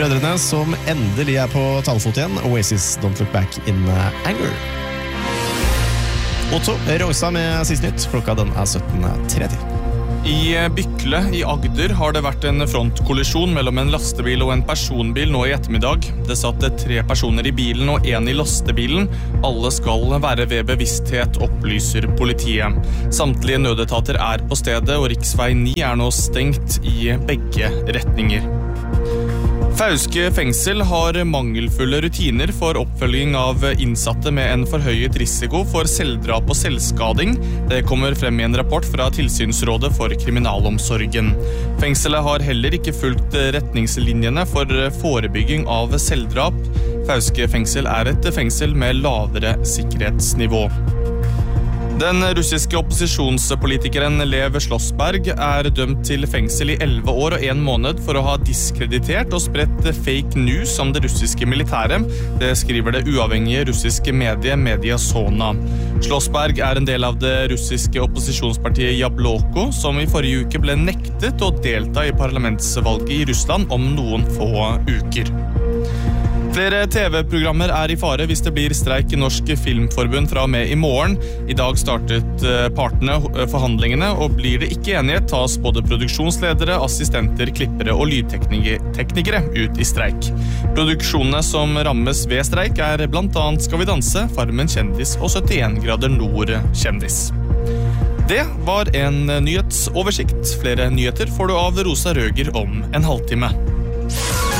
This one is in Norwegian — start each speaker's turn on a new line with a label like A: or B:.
A: brødrene som endelig på talefot igjen. Oasis Don't Look Back in Anger. Otto Rogstad med sist nytt. Klokka den 17:30.
B: I Bykle i Agder har det vært en frontkollisjon mellom en lastebil og en personbil nå i ettermiddag. Det satt 3 personer i bilen og 1 i lastebilen. Alle skal være ved bevissthet, opplyser politiet. Samtlige nødetater på stedet, og riksvei 9 nå stengt i begge retninger. Fauske fengsel har mangelfulle rutiner for oppfølging av innsatte med en forhøyet risiko for selvdrap og selvskading. Det kommer frem i en rapport fra Tilsynsrådet for kriminalomsorgen. Fengselet har heller ikke fulgt retningslinjene for forebygging av selvdrap. Fauske fengsel et fengsel med lavere sikkerhetsnivå. Den russiske opposisjonspolitikeren Lev Slåssberg dømt til fengsel i 11 år og 1 måned for å ha diskreditert og spredt fake news om det russiske militæret. Det skriver det uavhengige russiske mediet Media Zona. Slåssberg en del av det russiske opposisjonspartiet Jabloko, som i forrige uke ble nektet å delta i parlamentsvalget i Russland om noen få uker. Flere TV-programmer i fare hvis det blir streik i Norsk Filmforbund fra og med i morgen. I dag startet partene forhandlingene, og blir det ikke enighet tas både produksjonsledere, assistenter, klippere og lydteknikere ut i streik. Produksjonene som rammes ved streik blant annet Skal vi danse, Farmen kjendis og 71 grader nord kjendis. Det var en nyhetsoversikt. Flere nyheter får du av Rosa Røger om en halvtime.